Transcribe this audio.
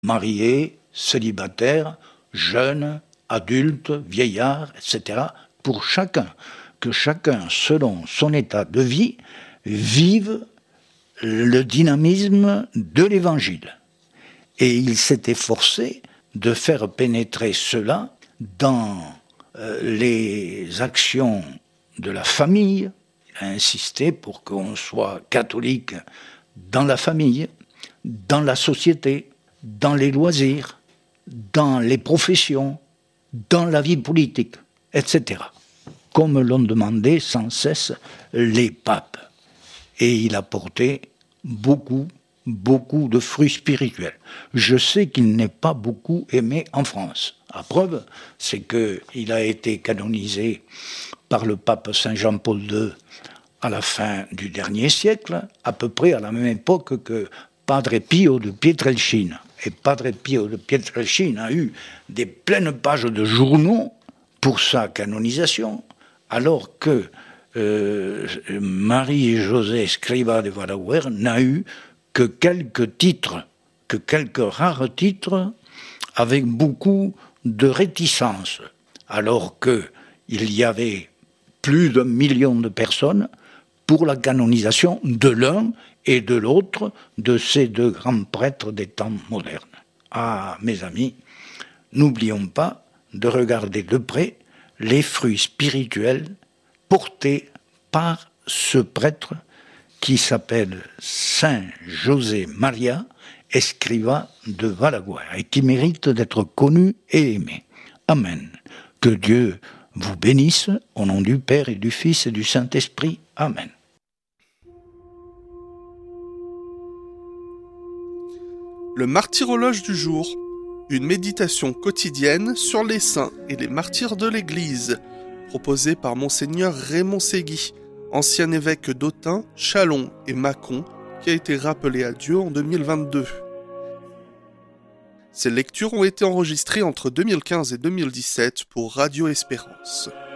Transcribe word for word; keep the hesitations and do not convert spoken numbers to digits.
mariés, célibataires, jeunes, adultes, vieillards, et cetera, pour chacun, que chacun, selon son état de vie, vive le dynamisme de l'Évangile. Et il s'est efforcé de faire pénétrer cela dans euh, les actions de la famille. Il a insisté pour qu'on soit catholique dans la famille, dans la société, dans les loisirs, dans les professions, dans la vie politique, et cetera. Comme l'ont demandé sans cesse les papes. Et il a porté beaucoup, beaucoup de fruits spirituels. Je sais qu'il n'est pas beaucoup aimé en France. La preuve, c'est qu'il a été canonisé par le pape Saint Jean-Paul deux à la fin du dernier siècle, à peu près à la même époque que Padre Pio de Pietrelcina. Et Padre Pio de Pietrelcina a eu des pleines pages de journaux pour sa canonisation, alors que euh, Marie-José Escrivá de Balaguer n'a eu que quelques titres, que quelques rares titres, avec beaucoup de réticence, alors qu'il y avait plus d'un million de personnes pour la canonisation de l'un et de l'autre de ces deux grands prêtres des temps modernes. Ah, mes amis, n'oublions pas de regarder de près les fruits spirituels portés par ce prêtre qui s'appelle Saint José Maria Escrivá de Balaguer et qui mérite d'être connu et aimé. Amen. Que Dieu vous bénisse au nom du Père et du Fils et du Saint-Esprit. Amen. Le martyrologe du jour, une méditation quotidienne sur les saints et les martyrs de l'Église, proposée par Monseigneur Raymond Ségui, ancien évêque d'Autun, Châlons et Mâcon, qui a été rappelé à Dieu en deux mille vingt-deux. Ces lectures ont été enregistrées entre deux mille quinze et deux mille dix-sept pour Radio Espérance.